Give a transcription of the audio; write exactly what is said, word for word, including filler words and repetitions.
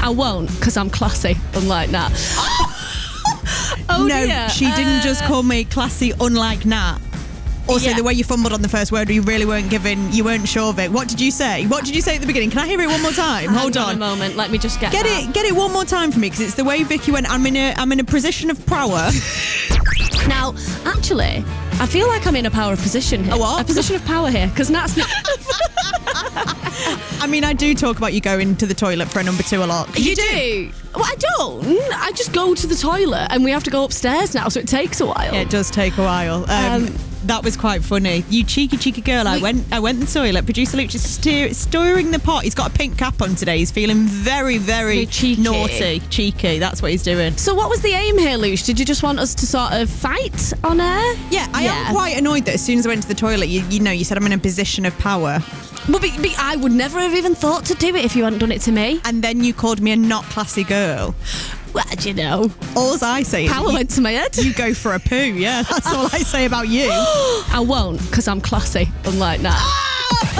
I won't, because I'm classy, unlike Nat. Oh, no, dear. she didn't Uh, just call me classy, unlike Nat. Also, Yeah. the way you fumbled on the first word, you really weren't giving, you weren't sure of it. What did you say? What did you say at the beginning? Can I hear it one more time? Hold hang on. a moment. Let me just get Get that. it, get it one more time for me, because it's the way Vicky went. I'm in a, I'm in a position of power. Now, actually, I feel like I'm in a power position here. A what? A position of power here, because Nat's not. I mean, I do talk about you going to the toilet for a number two a lot. 'Cause You do? Well, I don't. I just go to the toilet, and we have to go upstairs now, so it takes a while. Yeah, it does take a while. Um, Um, that was quite funny. You cheeky, cheeky girl. I Wait. went I went to the toilet. Producer Luke just steer, stirring the pot. He's got a pink cap on today. He's feeling very, very, Very cheeky. naughty. Cheeky. That's what he's doing. So what was the aim here, Luce? Did you just want us to sort of fight on air? Yeah, I Yeah. am quite annoyed that as soon as I went to the toilet, you, you know, you said I'm in a position of power. Well, but, but I would never have even thought to do it if you hadn't done it to me. And then you called me a not classy girl. Well, do you know? All I say is Power you, went to my head. you go for a poo. Yeah, that's all I say about you. I won't, because I'm classy, unlike Nat.